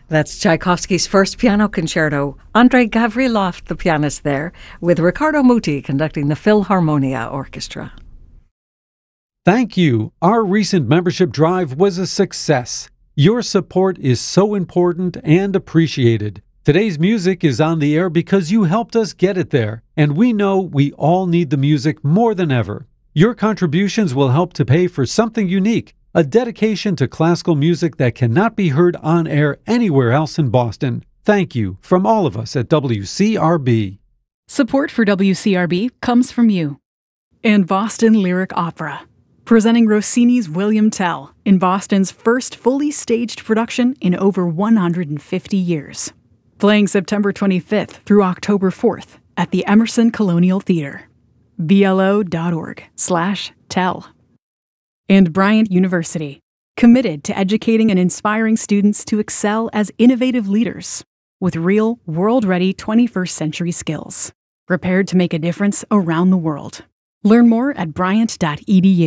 That's Tchaikovsky's first piano concerto. Andrei Gavrilov, the pianist there, with Riccardo Muti conducting the Philharmonia Orchestra. Thank you. Our recent membership drive was a success. Your support is so important and appreciated. Today's music is on the air because you helped us get it there, and we know we all need the music more than ever. Your contributions will help to pay for something unique, a dedication to classical music that cannot be heard on air anywhere else in Boston. Thank you from all of us at WCRB. Support for WCRB comes from you. And Boston Lyric Opera, presenting Rossini's William Tell in Boston's first fully staged production in over 150 years. Playing September 25th through October 4th at the Emerson Colonial Theater. blo.org/tell. And Bryant University, committed to educating and inspiring students to excel as innovative leaders with real, world-ready 21st century skills, prepared to make a difference around the world. Learn more at bryant.edu.